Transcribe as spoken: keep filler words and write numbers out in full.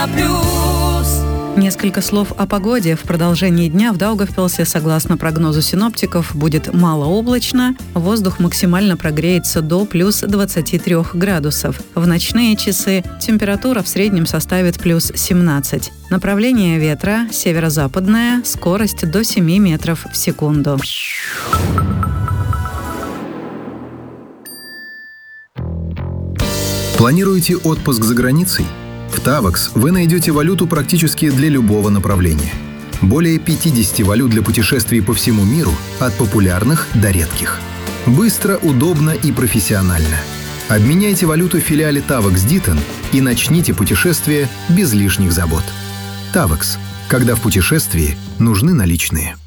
плюс. Несколько слов о погоде. В продолжении дня в Даугавпилсе, согласно прогнозу синоптиков, будет малооблачно. Воздух максимально прогреется до плюс двадцати трёх градусов. В ночные часы температура в среднем составит плюс семнадцать. Направление ветра северо-западное, скорость до семи метров в секунду. Планируете отпуск за границей? В Tavax вы найдете валюту практически для любого направления. Более пятидесяти валют для путешествий по всему миру, от популярных до редких. Быстро, удобно и профессионально. Обменяйте валюту в филиале Tavax Ditton и начните путешествие без лишних забот. Tavax. Когда в путешествии нужны наличные.